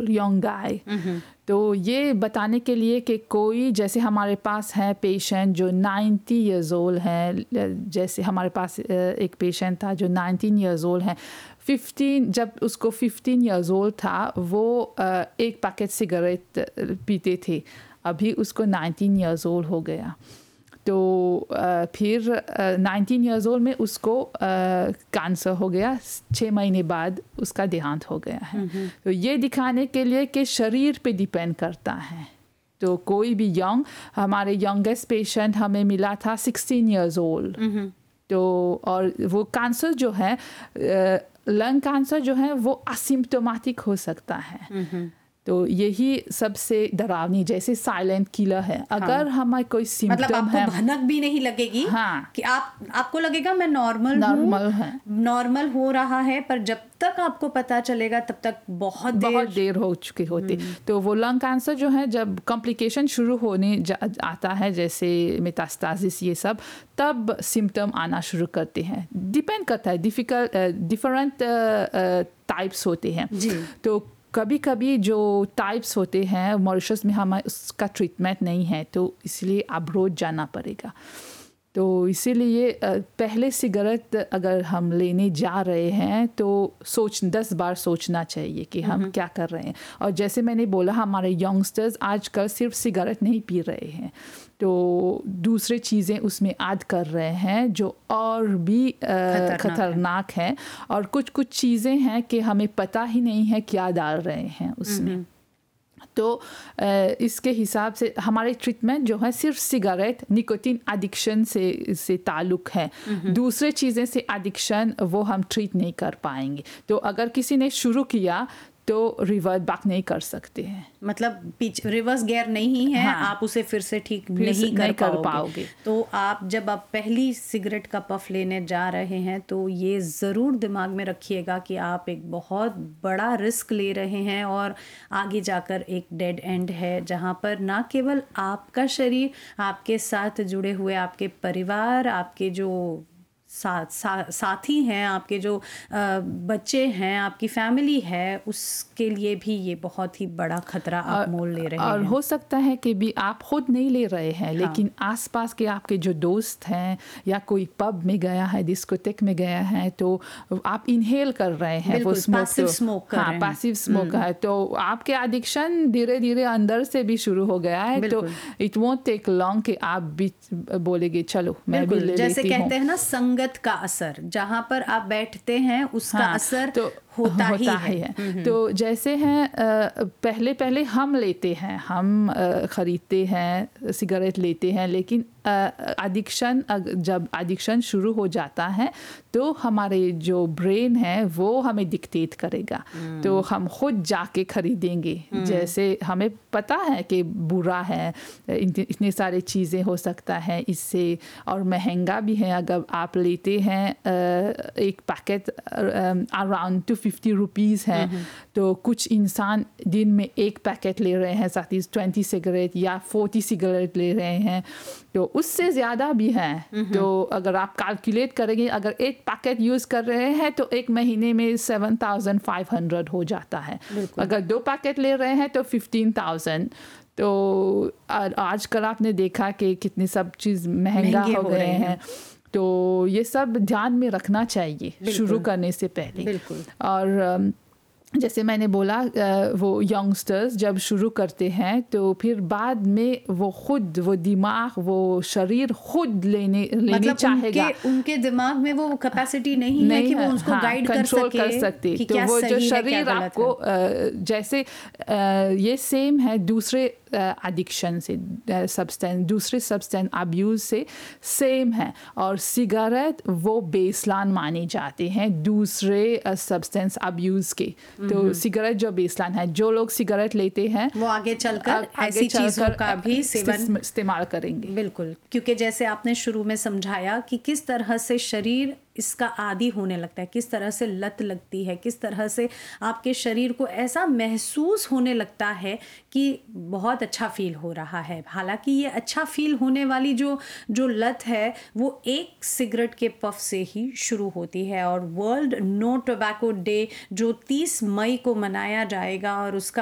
People, young guy. तो ये बताने के लिए कि कोई, जैसे हमारे पास है पेशेंट जो 90 इयर्स ओल्ड है, जैसे हमारे पास एक पेशेंट था जो 19 इयर्स ओल्ड है, 15, जब उसको 15 इयर्स ओल्ड था वो एक पैकेट सिगरेट पीते थे, अभी उसको 19 इयर्स ओल्ड हो गया। तो फिर 19 इयर्स ओल्ड में उसको कैंसर हो गया, 6 महीने बाद उसका देहांत हो गया है। तो ये दिखाने के लिए कि शरीर पे डिपेंड करता है। तो कोई भी हमारे यंगेस्ट पेशेंट हमें मिला था 16 इयर्स ओल्ड। तो और वो कैंसर जो है, लंग कैंसर जो है वो असिम्प्टोमेटिक हो सकता है। तो यही सबसे डरावनी, जैसे साइलेंट किलर है। अगर हमारे कोई सिम्टम मतलब आपको है, भनक भी नहीं लगेगी। हाँ, कि आपको लगेगा मैं नॉर्मल हूँ, नॉर्मल हो रहा है, पर जब तक आपको पता चलेगा तब तक बहुत देर हो चुकी होती। तो वो लंग कैंसर जो है, जब कॉम्प्लिकेशन शुरू होने आता है, जैसे मेटास्टासिस ये सब, तब सिम्टम आना शुरू करते हैं। डिपेंड करता है, डिफरेंट टाइप्स होते हैं। तो कभी कभी जो टाइप्स होते हैं, मॉरिशस में हमें उसका ट्रीटमेंट नहीं है, तो इसलिए अब्रोड जाना पड़ेगा। तो इसीलिए पहले सिगरेट अगर हम लेने जा रहे हैं तो 10 बार सोचना चाहिए कि हम क्या कर रहे हैं। और जैसे मैंने बोला, हमारे यंगस्टर्स आजकल सिर्फ सिगरेट नहीं पी रहे हैं, तो दूसरे चीज़ें उसमें ऐड कर रहे हैं जो और भी खतरनाक है। और कुछ चीज़ें हैं कि हमें पता ही नहीं है क्या डाल रहे हैं उसमें। तो इसके हिसाब से हमारे ट्रीटमेंट जो है सिर्फ सिगरेट, निकोटीन एडिक्शन से ताल्लुक है। दूसरे चीज़ें से एडिक्शन वो हम ट्रीट नहीं कर पाएंगे। तो अगर किसी ने शुरू किया तो रिवर्ट बैक नहीं कर सकते हैं, मतलब रिवर्स गियर नहीं है। हाँ, आप उसे फिर से ठीक नहीं कर पाओगे। तो जब आप पहली सिगरेट का पफ लेने जा रहे हैं तो ये ज़रूर दिमाग में रखिएगा कि आप एक बहुत बड़ा रिस्क ले रहे हैं और आगे जाकर एक डेड एंड है, जहाँ पर ना केवल आपका शरीर, आपके साथ जुड़े हुए आपके परिवार, आपके जो साथी हैं, आपके जो बच्चे हैं, आपकी फैमिली है, उसके लिए भी ये बहुत ही बड़ा खतरा आप मोल ले रहे हैं। और हो सकता है कि भी आप खुद नहीं ले रहे हैं, लेकिन आसपास के आपके जो दोस्त हैं या कोई पब में गया है, डिस्कोटेक में गया है, तो आप इनहेल कर रहे हैं, वो पैसिव स्मोक कर रहे हैं। पैसिव स्मोक है, तो आपके एडिक्शन धीरे धीरे अंदर से भी शुरू हो गया है। तो इट वोंट टेक लॉन्ग कि आप भी बोलेंगे चलो मैं भी ले लेती हूँ। जैसे कहते हैं ना, संगत का असर, जहां पर आप बैठते हैं उसका असर तो होता ही है। तो जैसे हैं, पहले हम लेते हैं, हम खरीदते हैं, सिगरेट लेते हैं, लेकिन जब एडिक्शन शुरू हो जाता है तो हमारे जो ब्रेन है वो हमें डिक्टेट करेगा। तो हम खुद जाके खरीदेंगे, जैसे हमें पता है कि बुरा है, इतने सारे चीज़ें हो सकता है इससे, और महंगा भी है। अगर आप लेते हैं एक पैकेट अराउंड 250 रुपीज़ है, तो कुछ इंसान दिन में एक पैकेट ले रहे हैं, साथ ही 20 सिगरेट या 40 सिगरेट ले रहे हैं, तो उससे ज़्यादा भी है। तो अगर आप कैलकुलेट करेंगे, अगर एक पैकेट यूज़ कर रहे हैं तो एक महीने में 7,500 हो जाता है। अगर 2 पैकेट ले रहे हैं तो 15,000। तो आजकल आपने देखा कि कितने सब चीज़ महंगा हो गए हैं। तो ये सब ध्यान में रखना चाहिए शुरू करने से पहले। और जैसे मैंने बोला, वो यंगस्टर्स जब शुरू करते हैं तो फिर बाद में वो दिमाग, वो शरीर खुद लेने मतलब चाहेगा। उनके दिमाग में वो कैपेसिटी नहीं है कि वो उसको गाइड कर सके कि तो वो जो शरीर आपको जैसे ये सेम है दूसरे एडिक्शन से, दूसरे सब्सटेंस अब्यूज से सेम है। और सिगरेट वो बेसलाइन माने जाते हैं दूसरे सब्सटेंस अब्यूज के। तो सिगरेट जो बेसलाइन है, जो लोग सिगरेट लेते हैं वो आगे चलकर ऐसी चीज़ों का भी सेवन इस्तेमाल करेंगे। बिल्कुल, क्योंकि जैसे आपने शुरू में समझाया कि किस तरह से शरीर इसका आदी होने लगता है, किस तरह से लत लगती है, किस तरह से आपके शरीर को ऐसा महसूस होने लगता है कि बहुत अच्छा फील हो रहा है। हालांकि ये अच्छा फील होने वाली जो लत है वो एक सिगरेट के पफ से ही शुरू होती है। और वर्ल्ड नो टोबैको डे जो 30 मई को मनाया जाएगा और उसका